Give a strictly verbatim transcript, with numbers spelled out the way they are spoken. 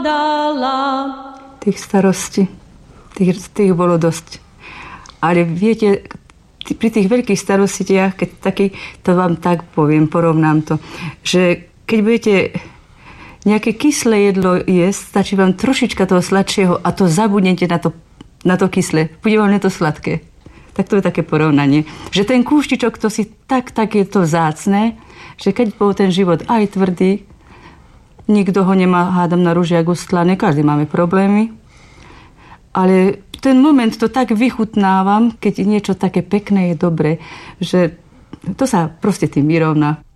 dala. Tých starostí, tých, tých bolo dosť. Ale viete, pri tých veľkých starostiach, keď taký, to vám tak poviem, porovnám to, že keď budete nejaké kyslé jedlo jesť, stačí vám trošička toho sladšieho a to zabudnete na to, na to kyslé. Bude vám to sladké. Tak to je také porovnanie. Že ten kúštičok, to si tak, tak je to vzácne, že keď bol ten život aj tvrdý, nikto ho nemá, hádam, na ružiak ustlané, každý máme problémy, ale ten moment to tak vychutnávam, keď niečo také pekné je dobré, že to sa proste tým vyrovná.